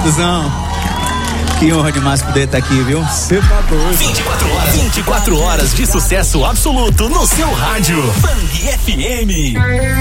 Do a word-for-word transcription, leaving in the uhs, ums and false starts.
Duduzão, que honra demais poder estar aqui, viu? Você tá doido. vinte e quatro horas. vinte e quatro horas de sucesso absoluto no seu rádio. Bang F M.